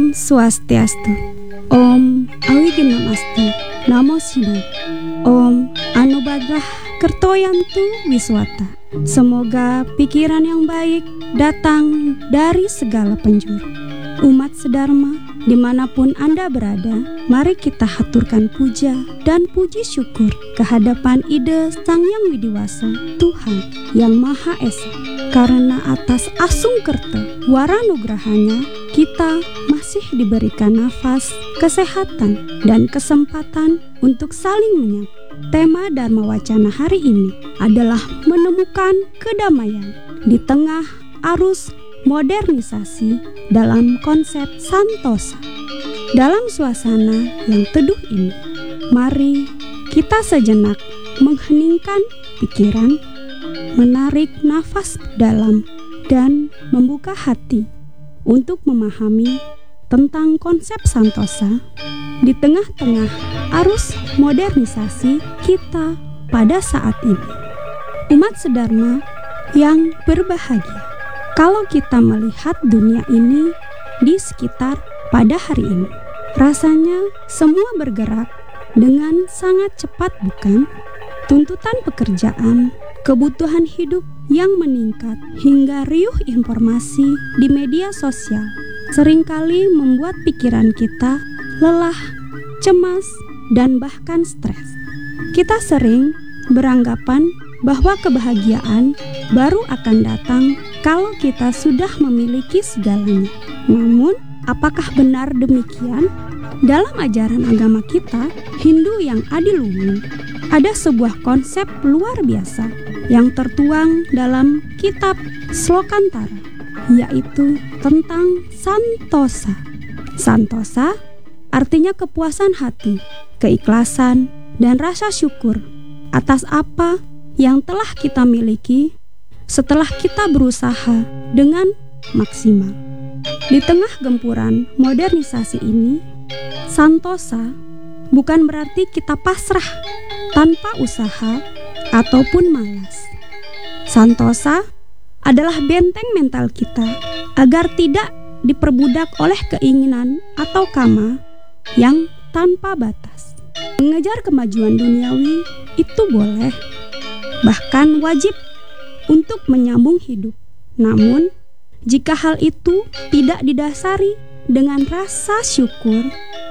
Om Swastiastu. Om Awigi Namastu. Namo Siddhaya. Om Anubadrah Kertoyantu Wiswata. Semoga pikiran yang baik datang dari segala penjuru. Umat sedharma, dimanapun Anda berada, mari kita haturkan puja dan puji syukur kehadapan Ide Sang Yang Widiwasa, Tuhan yang Maha Esa. Karena atas asungkerta waranugrahanya, kita masih diberikan nafas, kesehatan, dan kesempatan untuk saling menyapa. Tema Dharma Wacana hari ini adalah menemukan kedamaian di tengah arus modernisasi dalam konsep Santosa. Dalam suasana yang teduh ini, mari kita sejenak mengheningkan pikiran, menarik nafas dalam, dan membuka hati untuk memahami tentang konsep Santosa di tengah-tengah arus modernisasi kita pada saat ini. Umat sedharma yang berbahagia, kalau kita melihat dunia ini di sekitar pada hari ini, rasanya semua bergerak dengan sangat cepat, bukan? Tuntutan pekerjaan, kebutuhan hidup yang meningkat, hingga riuh informasi di media sosial seringkali membuat pikiran kita lelah, cemas, dan bahkan stres. Kita sering beranggapan bahwa kebahagiaan baru akan datang kalau kita sudah memiliki segalanya. Namun, apakah benar demikian? Dalam ajaran agama kita, Hindu yang adiluhung, ada sebuah konsep luar biasa yang tertuang dalam kitab Slokantara, yaitu tentang Santosa. Santosa artinya kepuasan hati, keikhlasan, dan rasa syukur atas apa yang telah kita miliki setelah kita berusaha dengan maksimal. Di tengah gempuran modernisasi ini, Santosa bukan berarti kita pasrah tanpa usaha ataupun malas. Santosa adalah benteng mental kita agar tidak diperbudak oleh keinginan atau kama yang tanpa batas. Mengejar kemajuan duniawi itu boleh, bahkan wajib untuk menyambung hidup. Namun, jika hal itu tidak didasari dengan rasa syukur,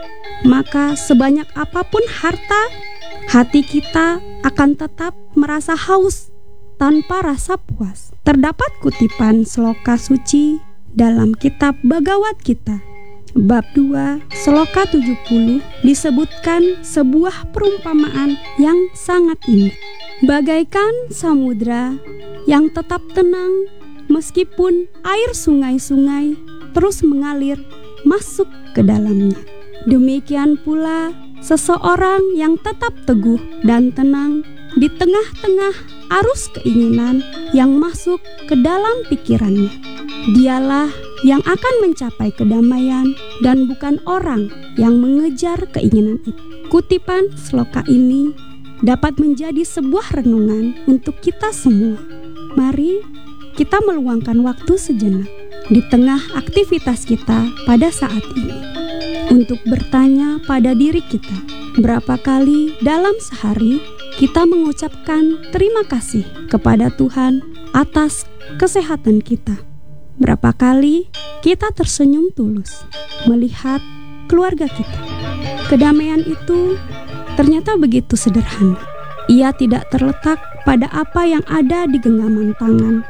maka sebanyak apapun harta, hati kita akan tetap merasa haus tanpa rasa puas. Terdapat kutipan sloka suci dalam kitab Bhagavad Gita, bab 2, sloka 70, disebutkan sebuah perumpamaan yang sangat indah. Bagaikan samudra yang tetap tenang meskipun air sungai-sungai terus mengalir masuk ke dalamnya. Demikian pula seseorang yang tetap teguh dan tenang di tengah-tengah arus keinginan yang masuk ke dalam pikirannya. Dialah yang akan mencapai kedamaian dan bukan orang yang mengejar keinginan itu. Kutipan sloka ini dapat menjadi sebuah renungan untuk kita semua. Mari kita meluangkan waktu sejenak di tengah aktivitas kita pada saat ini untuk bertanya pada diri kita, berapa kali dalam sehari kita mengucapkan terima kasih kepada Tuhan atas kesehatan kita. Berapa kali kita tersenyum tulus melihat keluarga kita. Kedamaian itu ternyata begitu sederhana. Ia tidak terletak pada apa yang ada di genggaman tangan,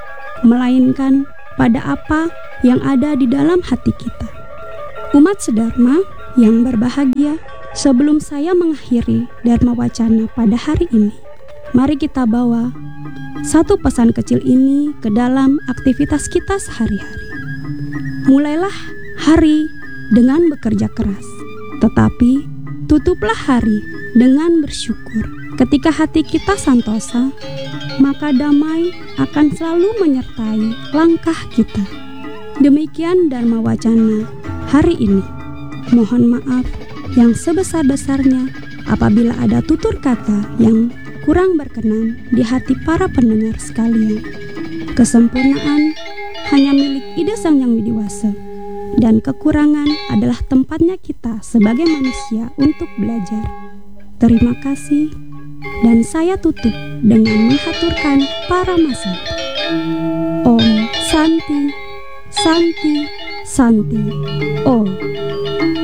melainkan pada apa yang ada di dalam hati kita. Umat sedharma yang berbahagia, sebelum saya mengakhiri Dharma Wacana pada hari ini, mari kita bawa satu pesan kecil ini ke dalam aktivitas kita sehari-hari. Mulailah hari dengan bekerja keras, tetapi tutuplah hari dengan bersyukur. Ketika hati kita santosa, maka damai akan selalu menyertai langkah kita. Demikian Dharma Wacana hari ini. Mohon maaf yang sebesar-besarnya apabila ada tutur kata yang kurang berkenan di hati para pendengar sekalian. Kesempurnaan hanya milik Ida Sang Yang Widiwasa. dan kekurangan adalah tempatnya kita sebagai manusia untuk belajar. Terima kasih, dan saya tutup dengan menghaturkan para masat. Om Santi, Santi, Santi. Om.